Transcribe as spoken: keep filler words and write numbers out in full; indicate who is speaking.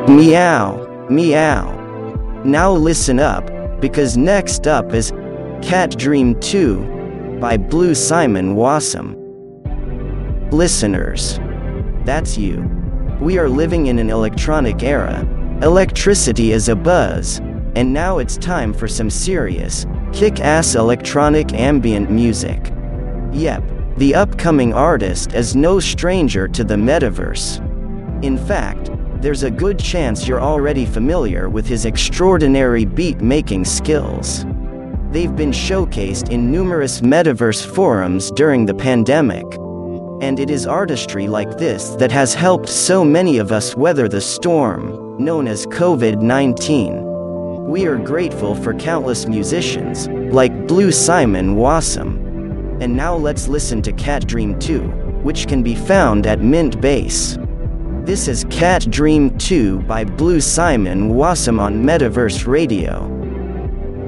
Speaker 1: Meow, meow. Now listen up, because next up is Cat Dream two by Blue Simon Wassum. Listeners, that's you. We are living in an electronic era. Electricity is a buzz, and now it's time for some serious, kick-ass electronic ambient music. Yep, the upcoming artist is no stranger to the metaverse. In fact, there's a good chance you're already familiar with his extraordinary beat-making skills. They've been showcased in numerous metaverse forums during the pandemic. And it is artistry like this that has helped so many of us weather the storm, known as COVID nineteen. We are grateful for countless musicians, like Blue Simon Wassum. And now let's listen to Cat Dream two, which can be found at Mint Base. This is Cat Dream two by Blue Simon Wassum on Metaverse Radio.